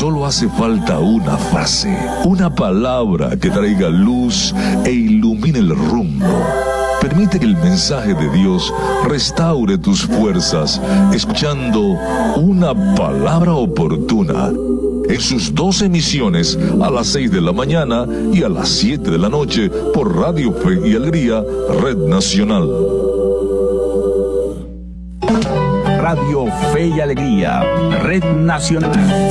Solo hace falta una frase, una palabra que traiga luz e ilumine el rumbo. Permite que el mensaje de Dios restaure tus fuerzas, escuchando una palabra oportuna en sus 2 emisiones a las 6 de la mañana y a las 7 de la noche por Radio Fe y Alegría, Red Nacional. Radio Fe y Alegría, Red Nacional.